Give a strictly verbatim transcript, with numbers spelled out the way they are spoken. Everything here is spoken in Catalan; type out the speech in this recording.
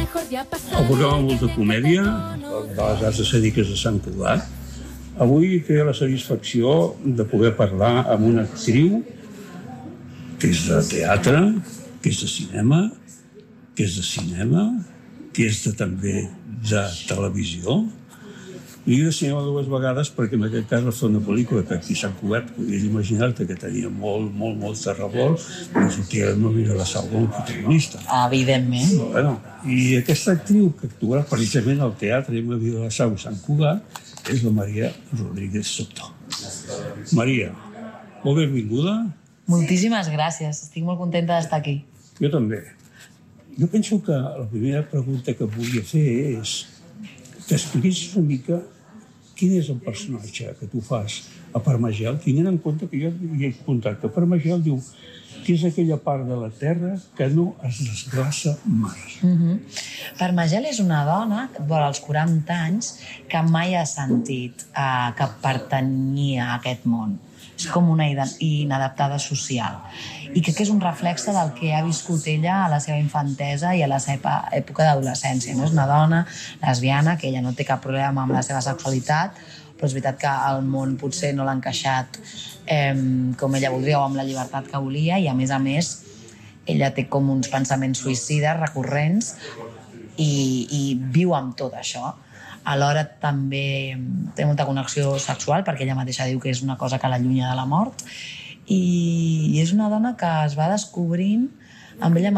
Abordava molta comèdia de les arts escèniques de Sant Cugat. Avui té la satisfacció de poder parlar amb una actriu que és de teatre, que és de cinema, que és de cinema, que és de, també de televisió. I de cinema dues vegades perquè en aquest cas va fer una pel·lícula que aquí s'ha cobert, podries imaginar-te que tenia molt, molt, molt de revolt, però sortia no mira la sal d'un protagonista. Evidentment. Bueno, i aquesta actriu que actua precisament al teatre i a Vida de la Sau Sant Cugat és la Maria Rodríguez Soto. Maria, molt benvinguda. Moltíssimes gràcies, estic molt contenta d'estar aquí. Jo també. Jo penso que la primera pregunta que volia fer és que expliquessis una mica quin és el personatge que tu fas a Parmagel, tenint en compte que jo hi he apuntat que Parmagel diu que és aquella part de la terra que no es desglaça mai. Mm-hmm. Parmagel és una dona vora els quaranta anys que mai ha sentit eh, que pertanyia a aquest món. És com una inadaptada social. I crec que és un reflexe del que ha viscut ella a la seva infantesa i a la seva època d'adolescència. No? És una dona lesbiana, que ella no té cap problema amb la seva sexualitat, però és veritat que el món potser no l'ha encaixat eh, com ella voldria o amb la llibertat que volia, i a més a més ella té com uns pensaments suïcides recurrents i, i viu amb tot això. Alhora també té molta connexió sexual perquè ella mateixa diu que és una cosa que l'allunya de la mort, i és una dona que es va descobrint amb ella